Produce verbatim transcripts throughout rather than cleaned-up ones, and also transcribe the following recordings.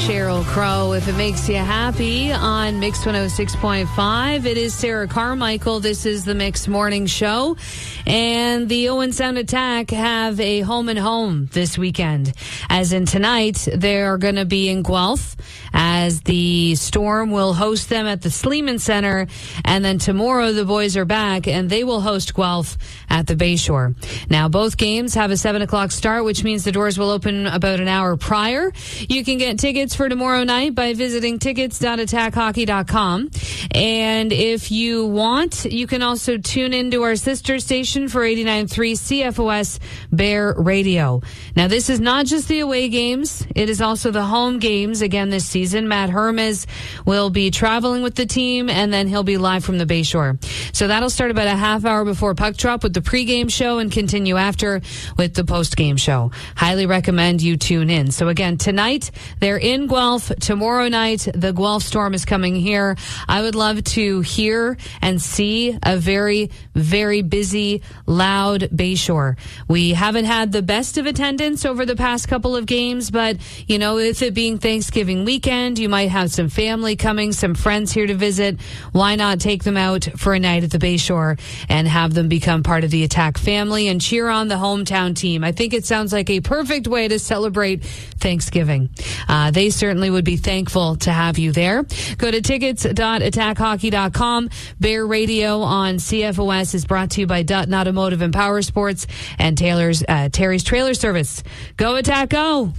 Sheryl Crow, If It Makes You Happy, on Mix one oh six point five. It is Sarah Carmichael. This is the Mix Morning Show. And the Owen Sound Attack have a home and home this weekend. As in tonight, they're going to be in Guelph, as the Storm will host them at the Sleeman Center. And then tomorrow, the boys are back, and they will host Guelph at the Bayshore. Now, both games have a seven o'clock start, which means the doors will open about an hour prior. You can get tickets for tomorrow night by visiting tickets dot attack hockey dot com. And if you want, you can also tune into our sister station for eighty-nine point three C F O S Bear Radio. Now, this is not just the away games. It is also the home games again this season. Matt Hermes will be traveling with the team, and then he'll be live from the Bayshore. So that'll start about a half hour before puck drop with the pregame show and continue after with the postgame show. Highly recommend you tune in. So again, tonight, they're in Guelph. Tomorrow night, the Guelph Storm is coming here. I would love to hear and see a very, very busy, loud Bayshore. We haven't had the best of attendance over the past couple of games, but, you know, with it being Thanksgiving weekend, you might have some family coming, some friends here to visit. Why not take them out for a night at the Bayshore and have them become part of the Attack family and cheer on the hometown team? I think it sounds like a perfect way to celebrate Thanksgiving. Uh, they certainly would be thankful to have you there. Go to tickets dot attack hockey dot com. Bear Radio on C F O S is brought to you by Dutton Automotive and Power Sports and Taylor's uh, Terry's Trailer Service. Go Attack, go!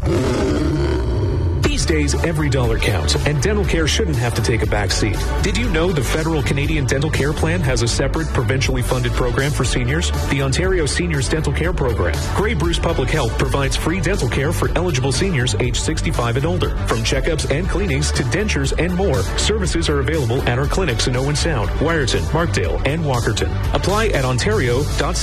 These days, every dollar counts, and dental care shouldn't have to take a back seat. Did you know the Federal Canadian Dental Care Plan has a separate, provincially funded program for seniors? The Ontario Seniors Dental Care Program. Grey Bruce Public Health provides free dental care for eligible seniors aged sixty-five and older. From checkups and cleanings to dentures and more, services are available at our clinics in Owen Sound, Wyerton, Markdale, and Walkerton. Apply at ontario dot